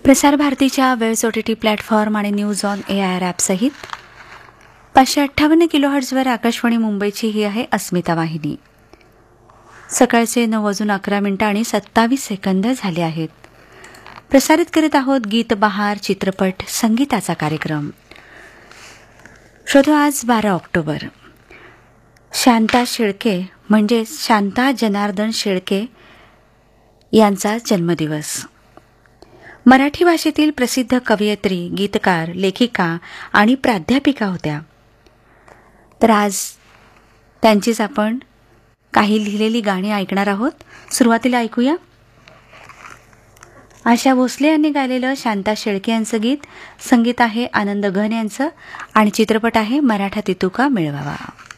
प्रसार भारतीच्या वेळ्स OTT platform आणि न्यूज ऑन AIR ॲपसहित 558 किलोहर्ट्झवर आकाशवाणी मुंबईची ही आहे अस्मिता वाहिनी. सकाळचे 9:11 आणि 27 सेकंद झाले आहेत. प्रसारित करीत आहोत गीत बहार चित्रपट संगीताचा कार्यक्रम. श्रोतो, आज 12 ऑक्टोबर. शांता शेळके म्हणजे शांता जनार्दन शेळके यांचा जन्मदिवस. मराठी भाषेतील प्रसिद्ध कवयित्री, गीतकार, लेखिका आणि प्राध्यापिका होत्या. तर आज त्यांचीच आपण काही लिहिलेली गाणी ऐकणार आहोत. सुरुवातीला ऐकूया आशा भोसले यांनी गायलेलं शांता शेळके यांचं गीत. संगीत आहे आनंद घन यांचं आणि चित्रपट आहे मराठा तितुका मिळवावा.